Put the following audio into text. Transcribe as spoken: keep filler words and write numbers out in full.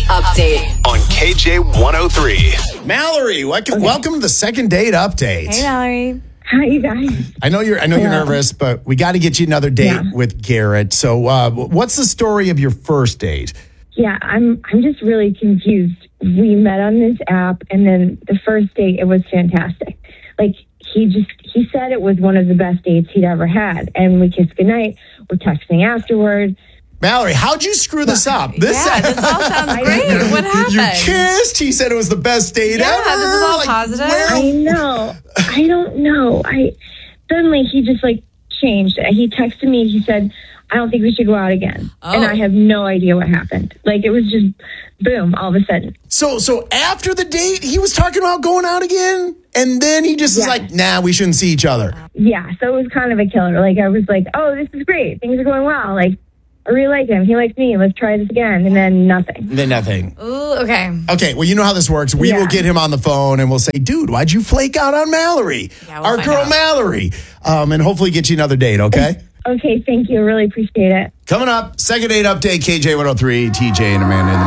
update on K J one oh three. Mallory, welcome, welcome to the second date update. Hey, Mallory. Hi, you guys. I know you're I know you're Yeah. nervous, but we got to get you another date Yeah. with Garrett. So, uh, what's the story of your first date? Yeah, I'm I'm just really confused. We met on this app, and then the first date, it was fantastic. Like, he just, he said it was one of the best dates he'd ever had. And we kissed goodnight. We're texting afterwards. Mallory, how'd you screw this up? This, Yeah, this all sounds great. What happened? You kissed. He said it was the best date Yeah, ever. this is all Like, positive. where- I know. I don't know. I suddenly he just like changed. He texted me. He said, "I don't think we should go out again." Oh. And I have no idea what happened. Like, it was just boom, all of a sudden. So, so after the date, he was talking about going out again, and then he just is Yeah. like, "Nah, we shouldn't see each other." Yeah, so it was kind of a killer. Like, I was like, "Oh, this is great. Things are going well. Like, I really like him. He likes me. Let's try this again." And then nothing. Then nothing. Ooh, okay. Okay, well, you know how this works. We Yeah. will get him on the phone and we'll say, "Dude, why'd you flake out on Mallory? Yeah, we'll Our find girl out. Mallory." Um, and hopefully get you another date, okay? Okay, thank you. I really appreciate it. Coming up, second date update, K J one oh three, T J and Amanda in the